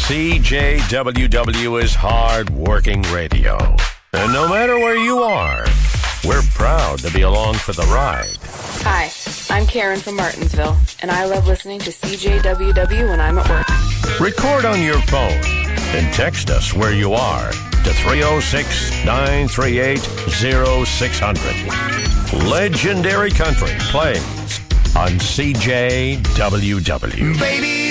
CJWW is hard-working radio. And no matter where you are, we're proud to be along for the ride. Hi, I'm Karen from Martinsville, and I love listening to CJWW when I'm at work. Record on your phone and text us where you are to 306-938-0600. Legendary Country plays on CJWW. Baby.